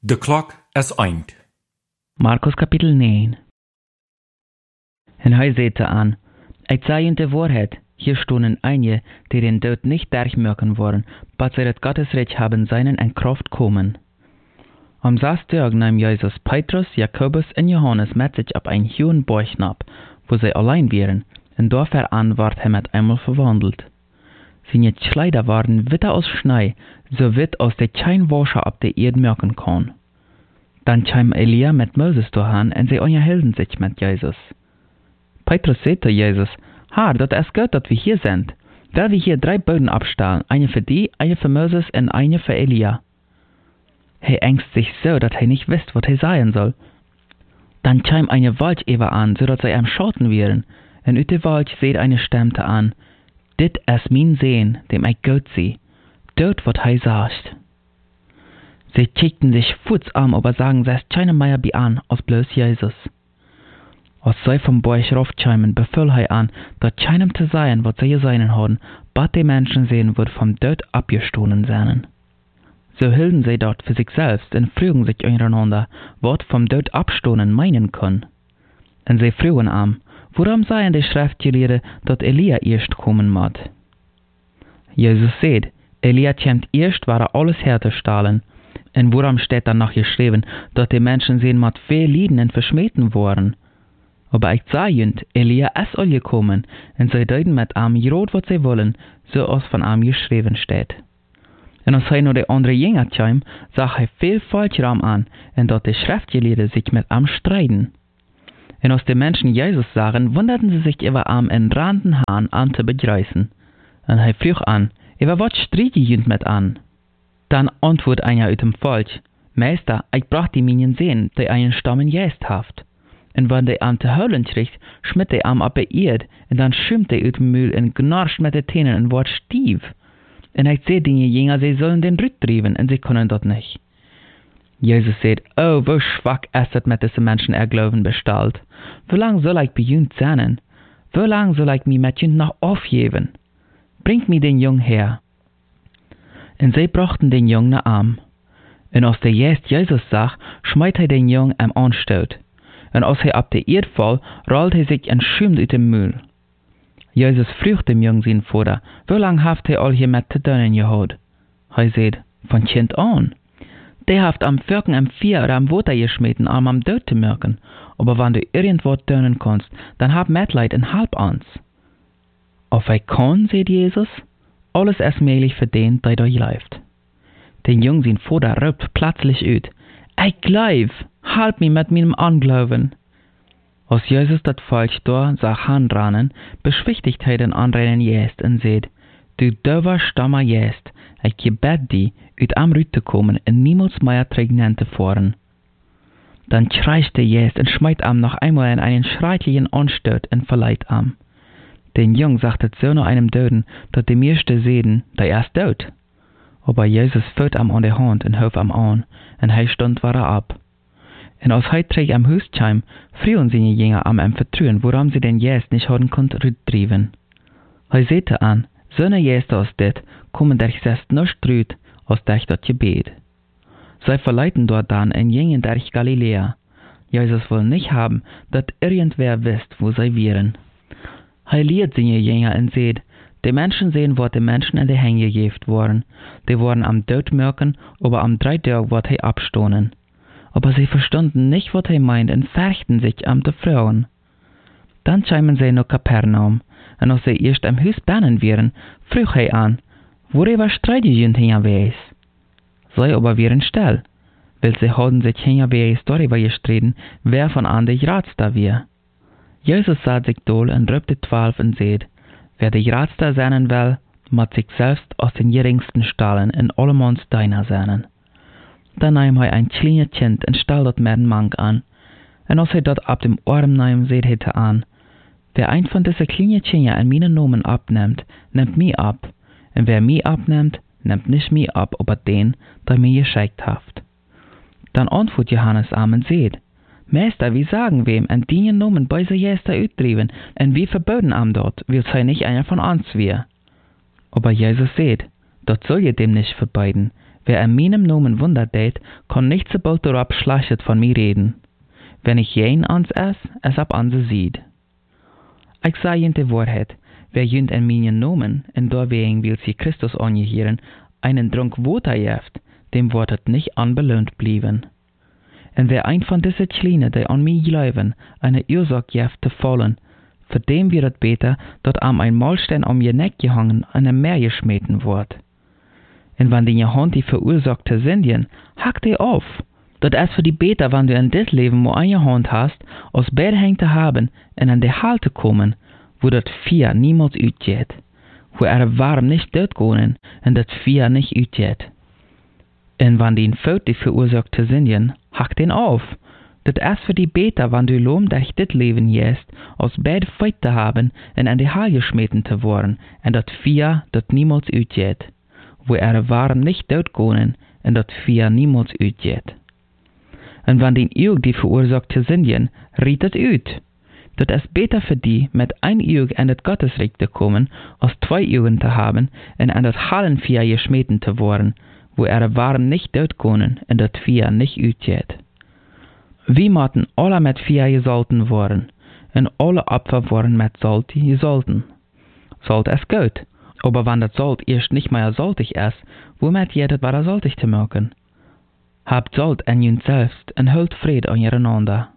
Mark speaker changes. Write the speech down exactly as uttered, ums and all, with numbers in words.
Speaker 1: De klok is eind.
Speaker 2: Markus kapitel negen. En hij zette aan, ik zei in de waarheid, hier stonden einige, die den dood nicht durchmerken worden, bat zij het Gottesreich haben seinen en Kraft komen. Am Samstag nahm Jesus Petrus, Jakobus en Johannes met zich op een hohen Berg nab, wo zij allein waren, en daarvoor aan werd hij met einmal verwandelt. Seine Kleider waren witter als Schnee, so wit als der kein Wascher op de Erde merken kann. Dann kam Elia mit Moses doorheen en sie unterhielten sich mit Jesus. Petrus sagte Jesus, Herr, dat is gut, dat wir hier sind. Weil wir hier drei Böden abstellen, eine für die, eine für Moses und eine für Elia. Hij ängst sich so, dat hij nicht wisst, wat hij sagen soll. Dann kam eine Wald über an, so dat sie am Schatten wären, und uit de Wald seht eine Stimme an, dit is mijn Sehn, dem ich gut zie, dort wat hij sagt. Sie kickten sich futs an, aber sagen, sie ist keine mehr bei an, als bloß Jesus. Als sie vom Berg raufkämen, befahl hij an, dat keinem zu sein, wat sie gesehen hadden, bat die Menschen sehen, wird vom Tod abgestohlen seien. So hielten sie dort für sich selbst und frügen sich untereinander, wat vom Tod abstohlen meinen können. Und sie frügen am, warum seien die Schriftgelehrten, dat Elia erst kommen mod? Jesus sagt, Elia kämt erst, war er alles herzustellen. Und warum steht dann noch geschrieben, dass die Menschen sehen mit viel Lieden und verschmähten worden? Aber ich sage ihnen, Elia ist all gekommen, und sie deuten mit ihm gerot, was sie wollen, so als von ihm geschrieben steht. Und als er noch die andere Jünger kam, sah er viel Falschram an, und dass die Schriftgelehrten sich mit ihm streiten. Und als die Menschen Jesus sahen, wunderten sie sich über ihm in randen Hahn an zu begreifen. Und er frug an, über was streite jünt mit an? Dann antwortet einer uit dem Volk, Meister, ich brach die Minen sehen, die einen Stammen jäst haft. Und wenn der am te heulen kriegt, schmitt der am ab der Erd, und dann schimmt der uit dem Mühl und gnarscht mit den Tänen und wort stief. Und ich seh die Jünger, sie sollen den Rütt trieben, und sie können dort nicht. Jesus sagt, oh, wo schwach ist es mit diesen Menschen er Glauben bestellt. Wie lang soll ich bei jünt sein? Wie lang soll ich mich mit jünt noch aufgeben? Bringt mir den Jungen her. Und sie brachten den Jungen nach Arm. Und als der Jäst Jesus sah, schmeit er den Jungen am Anstoot. Und als er ab der Erde fall, rollt er sich und schümt uit dem Mühl. Jesus frug dem Jungen sein Vater, wie lang haft er all hier mit zu tun gehad? Er sagt, von Kind an. Der haft am Völken am Vier oder am Water geschmeten, um am Tod zu merken. Aber wenn du irgendwo tönen kannst, dann hab Mitleid und halb ans. Auf er kann, sagt Jesus, alles ist möglich für den, der da läuft. Den Jungen sein Vater ruft plötzlich ut, ich glaub, halt mich mit meinem Anglauben. Als Jesus das Volk da sah handrannen, beschwichtigt er den anderen Jäst und sagt, du döver Stammer Jäst, ich gebet die, ut am Rüt zu kommen und niemals mehr Prägnante fahren. Dann schreit der Jäst und schmeit am noch einmal in einen schrecklichen Anstoot und verleiht am. Den Jungen sagte so noch einem Döden, dass die meisten sehen, der ist tot. Aber Jesus führt am an der Hand und hob am an, und er stund war er ab. Und als er träg am Haus kam, frühen seine Jünger am ihm vertrauen, warum sie den Jäst nicht haben konnten rüttrieben. Er sagte an, so eine Jäste als dit, kommen durch selbst nicht rüt, als durch das Gebet. Sie verleiten dort dann und gingen durch Galiläa. Jesus will nicht haben, dass irgendwer wisst, wo sie wären. Er lehrt seine Jünger und sagt, die Menschen sehen, was die Menschen in die Hänge gegeben worden. Die wurden am Tod merken, aber am drei Tag wird er abstohnen. Aber sie verstanden nicht, was er meint, und fürchten sich am zu Frauen. Dann kamen sie nach Kapernaum, und als sie erst am Haus bannen wären, frug er an, worüber streiten jünt hinterwegs? Sie aber wären still, weil sie hadden sich hinterwegs darüber gestritten, wer von an der Ratster wär. Jesus sah sich doll und rübt die Zwölf und sagt, wer die Ratster sein will, muss sich selbst aus den geringsten stahlen und allemanns deiner sein. Dann nahm er ein kleines Kind und stall dort mit dem Mank an, und als er dort ab dem Arm nahm, seht er an, wer ein von diesen kleinen Kindern an meinen Namen abnimmt, nimmt mich ab, und wer mich abnimmt, nimmt nicht mich ab, aber den, der mir geschickt hat. Dann antwortet Johannes am und sagt, Meister, wie sagen wem, an die Nomen bei se Jäster utdriven, und wie verboten am dort, will sei nicht einer von uns wir. Aber Jesus seht, dort soll ihr dem nicht verbeiden, Wer in meinem Namen Wunder tät, kann nicht so bald darauf schlecht von mir reden. Wenn ich jen ans es, es ab anse sieht. Ich sag jen die Wahrheit, wer jünt in meinen Namen, in derwegen will sie Christus angehieren, einen Trunk Water jeft, dem wird es nicht anbelohnt blieben. Und wer ein von diesen Kleinen, die an mich glauben, eine Ursache jeft zu fallen, für dem wird es besser, dass am ein Mahlstein um ihr Neck gehangen und im Meer geschmeten wird. Und wenn die Hand die verursachte Sünden, hack die auf. Dat ist für die beter, wenn du in dit Leben nur eine Hand hast, aus beide Hände zu haben und an die Halte kommen, wo das Vier niemals utgeht, wo er warm nicht dort gehen und das Vier nicht utgeht. Und wenn die Fout die verursachte Sünden, hack den auf. Dat ist für die beter, wenn du lom dich dit Leben jest, aus beide Feit zu haben und an die Halle geschmeten zu worden, und das Vier, das niemals utgeht, wo er warm nicht dort gehen und das Vier niemals utgeht. Und wenn den Eug die verursachte Sünden, riet es ut. Das ist besser für die, mit ein Eug in das Gottesreich zu kommen, als zwei Augen zu haben und an das Hallenvier geschmeten zu worden, wo er warm nicht dort gehen und das Vier nicht utgeht. Wir mochten alle mit Vier gesalten worden, und alle Opfer worden mit Salz gesalten. Salt ist gut, aber wenn das Salz erst nicht mehr salzig ist, womit geht es wieder salzig zu machen? Habt Salz an jün selbst und hüllt Fried an ireinander.